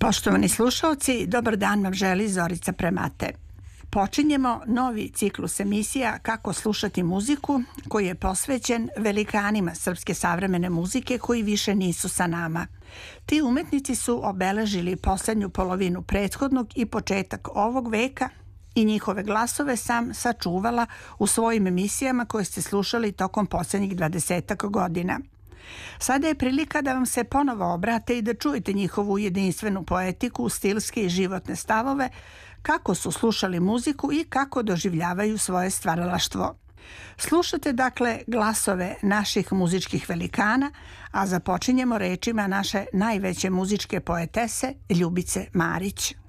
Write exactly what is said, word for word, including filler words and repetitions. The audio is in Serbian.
Poštovani slušalci, dobar dan vam želi Zorica Premate. Počinjemo novi ciklus emisija Kako slušati muziku, koji je posvećen velikanima srpske savremene muzike koji više nisu sa nama. Ti umetnici su obeležili poslednju polovinu prethodnog i početak ovog veka i njihove glasove sam sačuvala u svojim emisijama koje ste slušali tokom poslednjih dvadesetak godina. Sada je prilika da vam se ponovo obrate i da čujete njihovu jedinstvenu poetiku, stilske i životne stavove, kako su slušali muziku i kako doživljavaju svoje stvaralaštvo. Slušate dakle glasove naših muzičkih velikana, a započinjemo rečima naše najveće muzičke poetese Ljubice Marić.